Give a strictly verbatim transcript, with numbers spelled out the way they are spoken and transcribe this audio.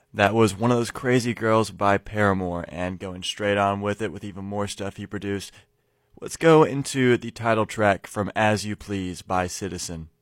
That was One of Those Crazy Girls by Paramore, and going straight on with it with even more stuff he produced. Let's go into the title track from As You Please by Citizen.